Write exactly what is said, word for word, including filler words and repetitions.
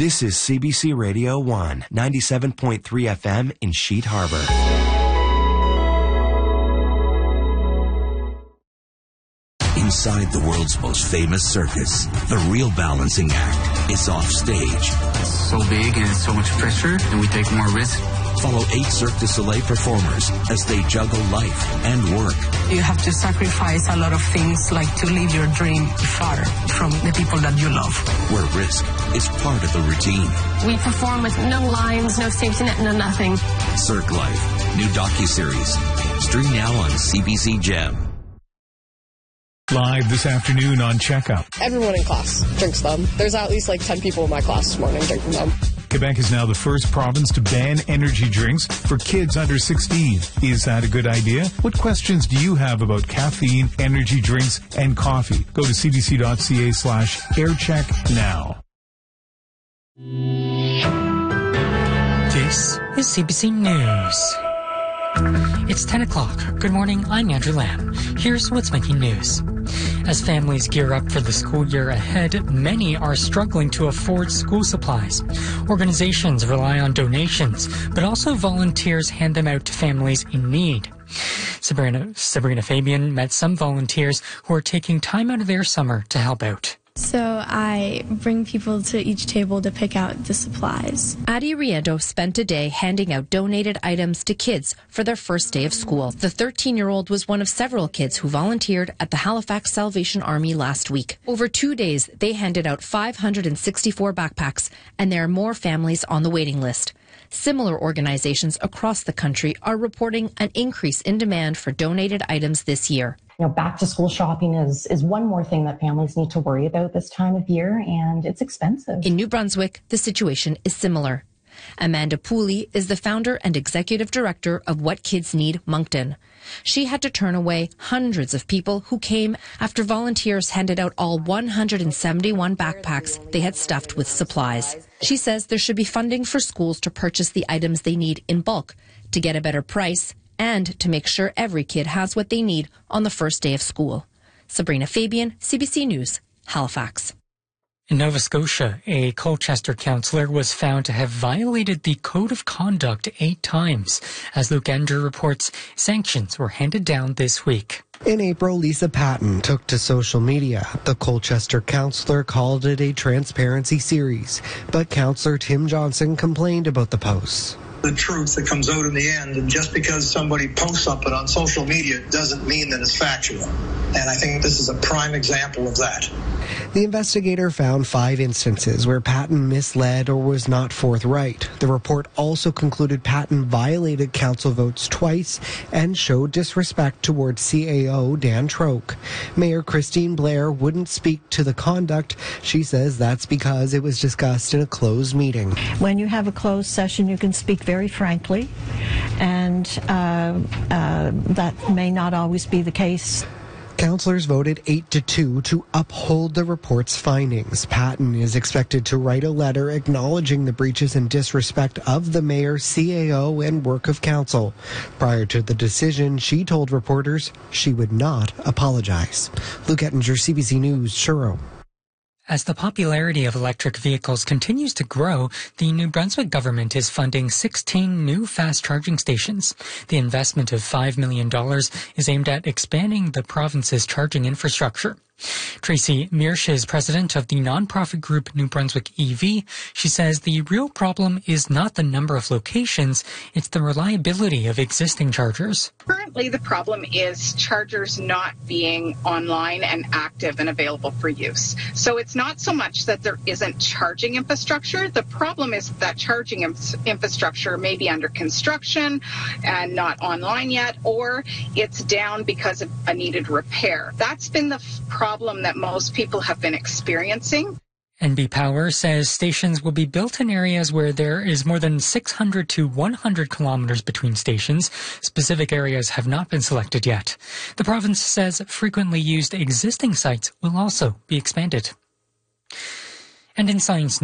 This is C B C Radio one, ninety-seven point three F M in Sheet Harbor. Inside the world's most famous circus, the real balancing act is off stage. It's so big and so much pressure, and we take more risk. Follow eight Cirque du Soleil performers as they juggle life and work. You have to sacrifice a lot of things, like to live your dream far from the people that you love. Where risk is part of the routine. We perform with no lines, no safety net, no nothing. Cirque Life, new docuseries. Stream now on C B C Gem. Live this afternoon on Checkup. Everyone in class drinks them. There's at least like ten people in my class this morning drinking them. Quebec is now the first province to ban energy drinks for kids under sixteen. Is that a good idea? What questions do you have about caffeine, energy drinks, and coffee? Go to cbc.ca slash aircheck now. This is C B C News. It's ten o'clock. Good morning, I'm Andrew Lamb. Here's what's making news. As families gear up for the school year ahead, many are struggling to afford school supplies. Organizations rely on donations, but also volunteers hand them out to families in need. Sabrina, Sabrina Fabian met some volunteers who are taking time out of their summer to help out. So I bring people to each table to pick out the supplies. Adi Riendo spent a day handing out donated items to kids for their first day of school. The thirteen-year-old was one of several kids who volunteered at the Halifax Salvation Army last week. Over two days, they handed out five hundred sixty-four backpacks, and there are more families on the waiting list. Similar organizations across the country are reporting an increase in demand for donated items this year. You know, back to school shopping is, is one more thing that families need to worry about this time of year, and it's expensive. In New Brunswick, the situation is similar. Amanda Pooley is the founder and executive director of What Kids Need Moncton. She had to turn away hundreds of people who came after volunteers handed out all one hundred seventy-one backpacks they had stuffed with supplies. She says there should be funding for schools to purchase the items they need in bulk, to get a better price, and to make sure every kid has what they need on the first day of school. Sabrina Fabian, C B C News, Halifax. In Nova Scotia, a Colchester councillor was found to have violated the Code of Conduct eight times. As Luke Ender reports, sanctions were handed down this week. In April, Lisa Patton took to social media. The Colchester councillor called it a transparency series, but Councillor Tim Johnson complained about the posts. The truth that comes out in the end, and just because somebody posts something on social media doesn't mean that it's factual. And I think this is a prime example of that. The investigator found five instances where Patton misled or was not forthright. The report also concluded Patton violated council votes twice and showed disrespect towards C A O Dan Troke. Mayor Christine Blair wouldn't speak to the conduct. She says that's because it was discussed in a closed meeting. When you have a closed session, you can speak very frankly, and uh, uh, that may not always be the case. Councillors voted eight to two to uphold the report's findings. Patton is expected to write a letter acknowledging the breaches and disrespect of the mayor, C A O, and work of council. Prior to the decision, she told reporters she would not apologize. Luke Ettinger, C B C News, Truro. As the popularity of electric vehicles continues to grow, the New Brunswick government is funding sixteen new fast charging stations. The investment of five million dollars is aimed at expanding the province's charging infrastructure. Tracy Mearsh is president of the nonprofit group New Brunswick E V. She says the real problem is not the number of locations, it's the reliability of existing chargers. Currently, the problem is chargers not being online and active and available for use. So it's not so much that there isn't charging infrastructure. The problem is that charging infrastructure may be under construction and not online yet, or it's down because of a needed repair. That's been the problem that most people have been experiencing. N B Power says stations will be built in areas where there is more than six hundred to one hundred kilometers between stations. Specific areas have not been selected yet. The province says frequently used existing sites will also be expanded. And in science